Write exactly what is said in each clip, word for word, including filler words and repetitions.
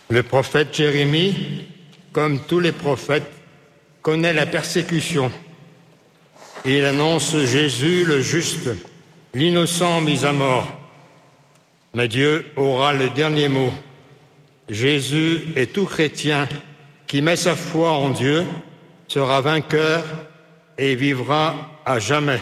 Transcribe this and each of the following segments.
Le prophète Jérémie, comme tous les prophètes, connaît la persécution. Il annonce Jésus le juste, l'innocent mis à mort. Mais Dieu aura le dernier mot. Jésus et tout chrétien qui met sa foi en Dieu sera vainqueur et vivra à jamais.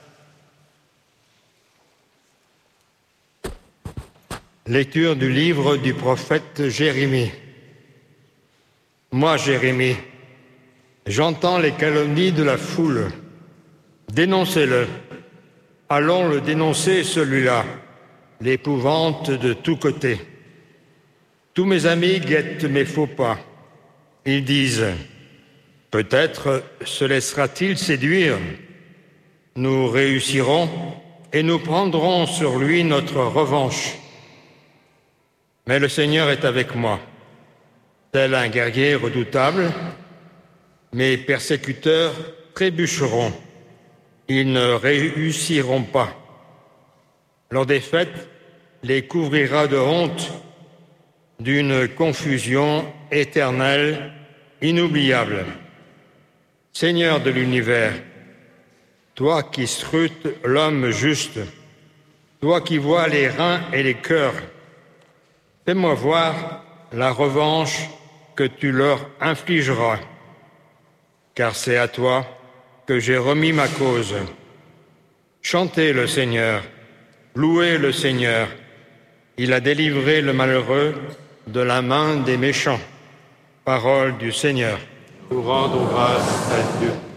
Lecture du livre du prophète Jérémie. Moi, Jérémie, j'entends les calomnies de la foule. Dénoncez-le. Allons le dénoncer, celui-là, l'épouvante de tous côtés. Tous mes amis guettent mes faux pas. Ils disent, peut-être se laissera-t-il séduire. Nous réussirons et nous prendrons sur lui notre revanche. Mais le Seigneur est avec moi. Tel un guerrier redoutable, mes persécuteurs trébucheront. Ils ne réussiront pas. Leur défaite les couvrira de honte, d'une confusion éternelle, inoubliable. Seigneur de l'univers, toi qui scrutes l'homme juste, toi qui vois les reins et les cœurs, fais-moi voir la revanche que tu leur infligeras, car c'est à toi que j'ai remis ma cause. Chantez le Seigneur, louez le Seigneur. Il a délivré le malheureux de la main des méchants. Parole du Seigneur. Nous rendons grâce à Dieu.